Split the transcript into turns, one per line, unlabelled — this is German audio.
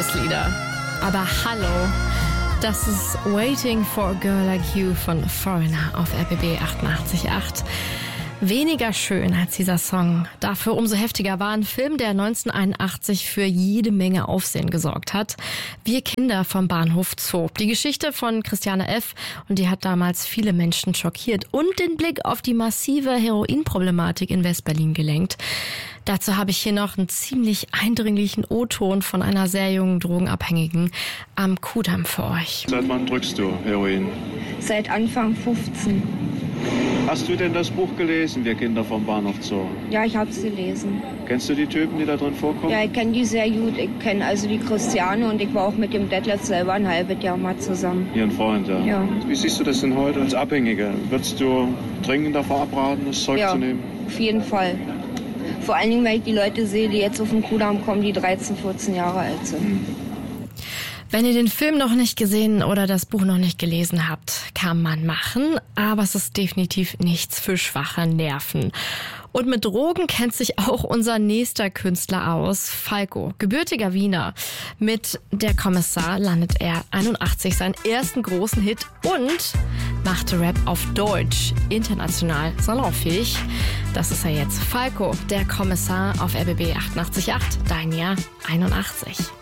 Liebeslieder. Aber hallo, das ist Waiting for a Girl Like You von Foreigner auf RBB 88.8. Weniger schön als dieser Song. Dafür umso heftiger war ein Film, der 1981 für jede Menge Aufsehen gesorgt hat. Wir Kinder vom Bahnhof Zoo. Die Geschichte von Christiane F. und die hat damals viele Menschen schockiert und den Blick auf die massive Heroinproblematik in Westberlin gelenkt. Dazu habe ich hier noch einen ziemlich eindringlichen O-Ton von einer sehr jungen Drogenabhängigen am Kudamm für euch.
Seit wann drückst du Heroin?
Seit Anfang 15.
Hast du denn das Buch gelesen, Wir Kinder vom Bahnhof Zoo?
Ja, ich habe es gelesen.
Kennst du die Typen, die da drin vorkommen?
Ja, ich kenne die sehr gut. Ich kenne also die Christiane und ich war auch mit dem Detlef selber ein halbes Jahr mal zusammen.
Ihren Freund, ja.
Ja.
Wie siehst du das denn heute als Abhängige? Würdest du dringend davor abraten, das Zeug zu nehmen?
Auf jeden Fall. Vor allen Dingen, weil ich die Leute sehe, die jetzt auf den Kudamm kommen, die 13, 14 Jahre alt sind.
Wenn ihr den Film noch nicht gesehen oder das Buch noch nicht gelesen habt, kann man machen, aber es ist definitiv nichts für schwache Nerven. Und mit Drogen kennt sich auch unser nächster Künstler aus, Falco, gebürtiger Wiener. Mit Der Kommissar landet er 81 seinen ersten großen Hit und machte Rap auf Deutsch, international salonfähig. Das ist er jetzt, Falco, Der Kommissar auf RBB 88.8, dein Jahr 81.